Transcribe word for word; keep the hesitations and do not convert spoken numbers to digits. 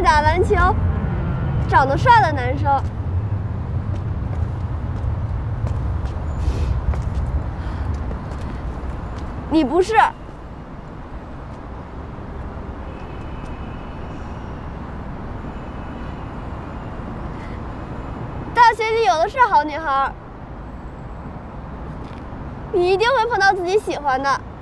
打篮球、长得帅的男生。你不是。大学里有的是好女孩，你一定会碰到自己喜欢的。